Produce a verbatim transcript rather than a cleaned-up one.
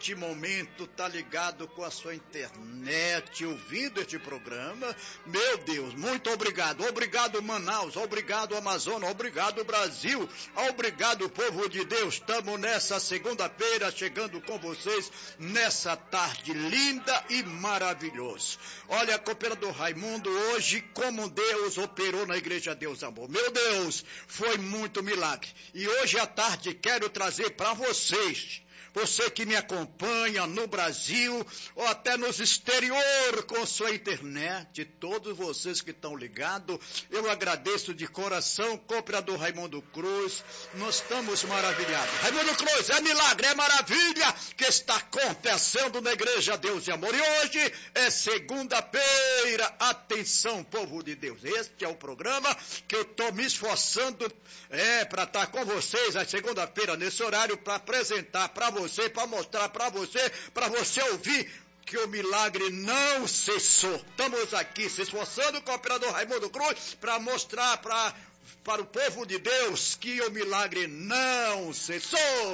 neste momento está ligado com a sua internet, ouvindo este programa, meu Deus, muito obrigado. Obrigado, Manaus, obrigado, Amazonas, obrigado, Brasil, obrigado, povo de Deus. Estamos nessa segunda-feira chegando com vocês nessa tarde linda e maravilhosa. Olha, cooperador Raimundo, hoje como Deus operou na Igreja Deus Amor. Meu Deus, foi muito milagre. E hoje à tarde quero trazer para vocês, você que me acompanha no Brasil ou até nos exterior com sua internet, todos vocês que estão ligados, eu agradeço de coração, cooperador Raimundo Cruz, nós estamos maravilhados. Raimundo Cruz, é milagre, é maravilha que está acontecendo na Igreja Deus e Amor. E hoje é segunda-feira, atenção, povo de Deus, este é o programa que eu estou me esforçando é, para estar com vocês na segunda-feira, nesse horário, para apresentar para vocês, você, para mostrar para você, para você ouvir que o milagre não cessou. Estamos aqui se esforçando com o cooperador Raimundo Cruz para mostrar pra, para o povo de Deus que o milagre não cessou.